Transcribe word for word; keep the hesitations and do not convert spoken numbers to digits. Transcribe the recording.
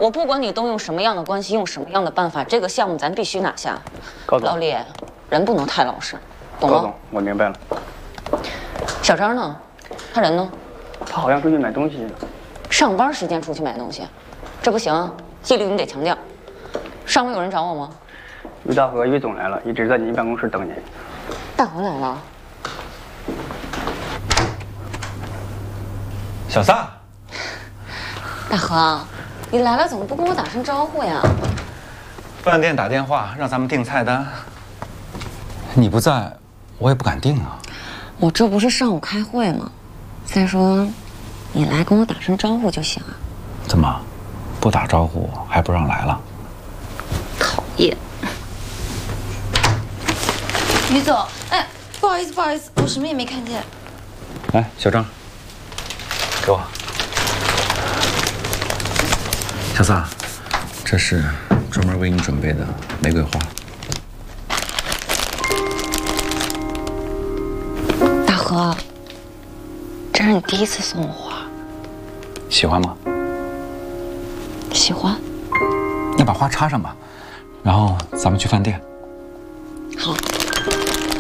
我不管你动用什么样的关系，用什么样的办法，这个项目咱必须拿下。 高总， 老李，人不能太老实，懂吗？ 高总，我明白了。 小张呢？他人呢？ 他好像出去买东西去了。 上班时间出去买东西，这不行，纪律你得强调。上午有人找我吗？ 于大和于总来了，一直在您办公室等您。 大河来了。 小撒， 大河，你来了怎么不跟我打声招呼呀？ 饭店打电话让咱们订菜单，你不在，我也不敢订啊。 我这不是上午开会吗？再说，你来跟我打声招呼就行啊。 怎么，不打招呼还不让来了？ 讨厌。 于总，哎，不好意思，不好意思，我什么也没看见。 来，小张，给我。小撒，这是专门为你准备的玫瑰花。 大河，这是你第一次送我花， 喜欢吗？ 喜欢。 那把花插上吧，然后咱们去饭店。